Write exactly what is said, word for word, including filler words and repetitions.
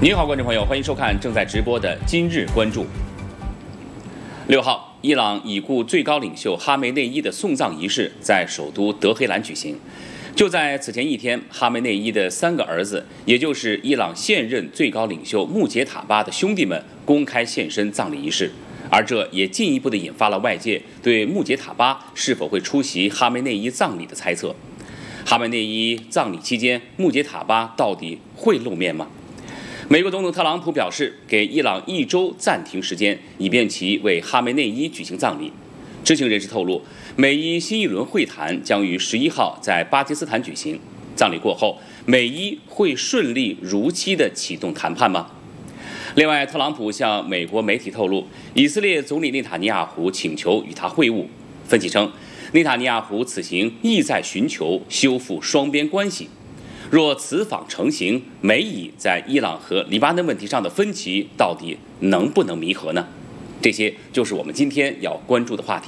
您好，观众朋友，欢迎收看正在直播的今日关注。六号，伊朗已故最高领袖哈梅内伊的送葬仪式在首都德黑兰举行。就在此前一天，哈梅内伊的三个儿子，也就是伊朗现任最高领袖穆杰塔巴的兄弟们，公开现身葬礼仪式。而这也进一步的引发了外界对穆杰塔巴是否会出席哈梅内伊葬礼的猜测。哈梅内伊葬礼期间，穆杰塔巴到底会露面吗？美国总统特朗普表示，给伊朗一周暂停时间，以便其为哈梅内伊举行葬礼。知情人士透露，美伊新一轮会谈将于十一号在巴基斯坦举行。葬礼过后，美伊会顺利如期地启动谈判吗？另外，特朗普向美国媒体透露，以色列总理内塔尼亚胡请求与他会晤。分析称，内塔尼亚胡此行意在寻求修复双边关系。若此访成行，美以在伊朗和黎巴嫩问题上的分歧到底能不能弥合呢？这些就是我们今天要关注的话题。